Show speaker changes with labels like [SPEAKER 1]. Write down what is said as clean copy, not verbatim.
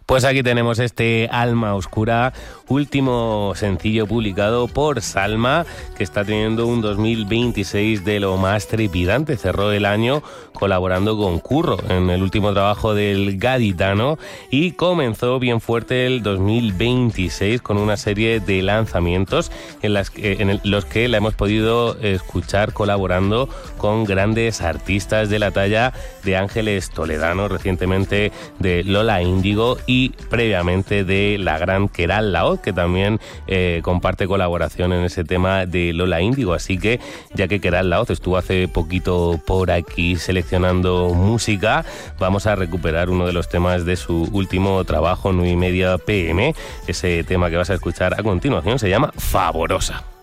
[SPEAKER 1] Pues aquí tenemos este Alma Oscura, último sencillo publicado por Salma, que está teniendo un 2026 de lo más trepidante. Cerró el año colaborando con Curro en el último trabajo del gaditano y comenzó bien fuerte el 2026 con una serie de lanzamientos en los que la hemos podido escuchar colaborando con grandes artistas de la talla de Ángeles Toledano, recientemente de Lola Índigo y previamente de la gran Queralt Laoz, que también comparte colaboración en ese tema de Lola Índigo. Así que, ya que Queralt Laoz estuvo hace poquito por aquí seleccionando música, vamos a recuperar uno de los temas de su último trabajo, 9:30 PM. Ese tema que vas a escuchar a continuación se llama Favorosa.